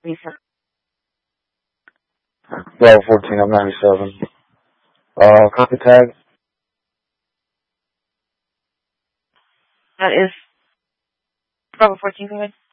Lisa. Bravo 14, I'm 97. Copy tag. That is Bravo 14, go ahead.